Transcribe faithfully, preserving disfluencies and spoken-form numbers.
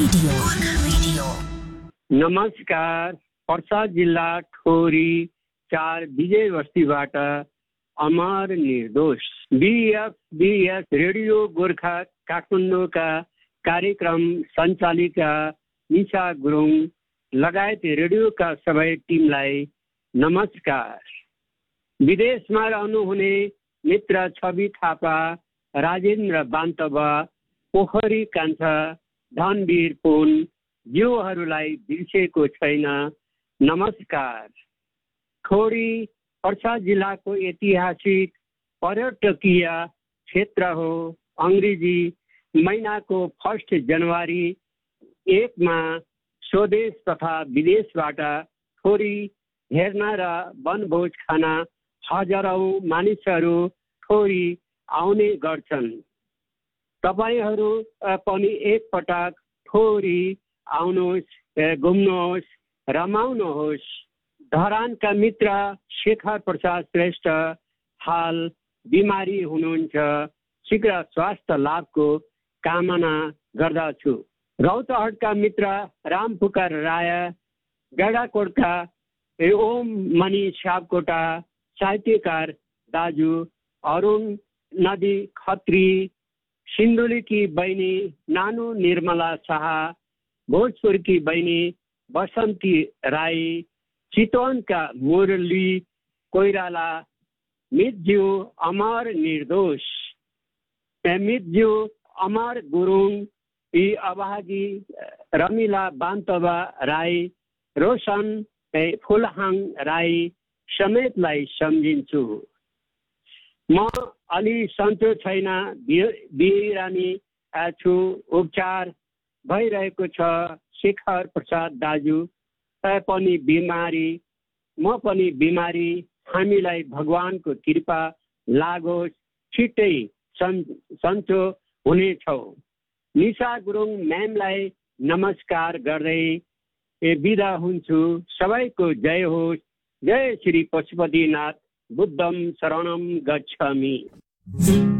Radio Gorkha radio. नमस्कार, पर्सा जिल्ला ठोरी चार विजय बस्तीबाट अमर निर्दोष बीएफ बीएस रेडियो गोर्खा काठमाडौँका कार्यक्रम सञ्चालिका निशा गुरुङ लगायत रेडियोका सबै टिमलाई नमस्कार। विदेशमा रहनुहुने मित्र छवि थापा, राजेन्द्र बान्तवा, पोखरी कान्छा, धनवीर पुन जीवहरूलाई बिर्सेको छैन, नमस्कार। ठोरी पर्सा जिल्लाको ऐतिहासिक पर्यटकीय क्षेत्र हो। अङ्ग्रेजी महिनाको फर्स्ट जनवरी एकमा स्वदेश तथा विदेशबाट ठोरी हेर्न र वनभोज खान हजारौँ मानिसहरू ठोरी आउने गर्छन्। तपाईहरू पनि एकपटक ठोरी आउनुहोस्, घुम्नुहोस्, रमाउनुहोस्। धरानका मित्र शेखर प्रसाद श्रेष्ठ हाल बिमारी हुनुहुन्छ, शीघ्र स्वास्थ्य लाभको कामना गर्दछु। रौतहटका मित्र रामपुकार राय, गडाकोटका ओम मणि सापकोटा, साहित्यकार दाजु अरुण नदी खत्री, सिन्धुलीकी बहिनी नानु निर्मला शाह, भोजपुरकी बहिनी बसन्ती राई, चितवनका मुरली कोइराला, मितज्यू अमर निर्दोष, मितज्यू अमर गुरुङ, यी अभागी रमिला बान्तवा राई, रोशन फुलहाङ राई समेतलाई सम्झिन्छु। म अलि सन्चो छैन, बिरामी छु, उपचार भइरहेको छ। शेखर प्रसाद दाजु पनि बिमारी, म पनि बिमारी, हामीलाई भगवानको कृपा लागोस्, छिट्टै सन् सन्चो हुनेछौँ। निशा गुरुङ म्यामलाई नमस्कार गर्दै बिदा हुन्छु। सबैको जय होस्। जय श्री पशुपतिनाथ बुद्धम शरणम गच्छामि।